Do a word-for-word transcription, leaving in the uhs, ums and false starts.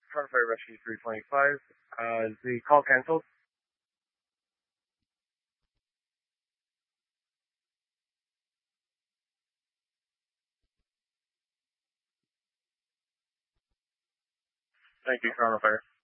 Starfire Rescue three twenty-five. Uh, is the call canceled? Thank you, Starfire.